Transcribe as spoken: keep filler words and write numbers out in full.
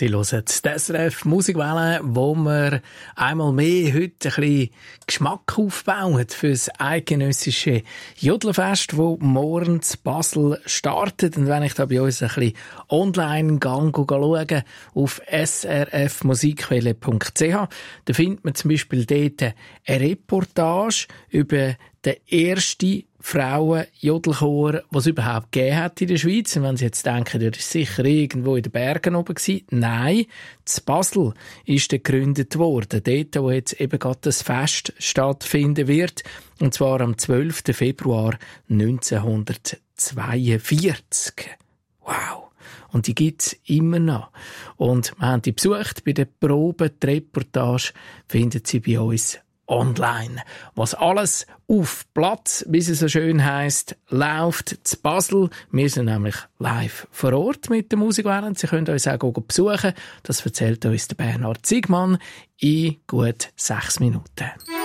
Sie hören die S R F Musikwelle, wo wir einmal mehr heute ein bisschen Geschmack aufbauen für das eidgenössische Jodlerfest, das morgen in Basel startet. Und wenn ich da bei uns ein bisschen online gang schaue, auf s r f musikwelle punkt c h, da findet man zum Beispiel dort eine Reportage über den ersten Frauen-Jodelchor, was es überhaupt gegeben hat in der Schweiz. Und wenn Sie jetzt denken, der ist sicher irgendwo in den Bergen oben gewesen. Nein, zu Basel ist er gegründet worden. Dort, wo jetzt eben gerade das Fest stattfinden wird. Und zwar am zwölften Februar neunzehnhundertzweiundvierzig. Wow! Und die gibt's immer noch. Und wir haben die besucht bei der Probe. Die Reportage findet Sie bei uns online. Was alles auf Platz, wie es so schön heisst, läuft zu Basel. Wir sind nämlich live vor Ort mit der Musikwelle. Sie können uns auch besuchen. Das erzählt uns der Bernhard Siegmann in gut sechs Minuten.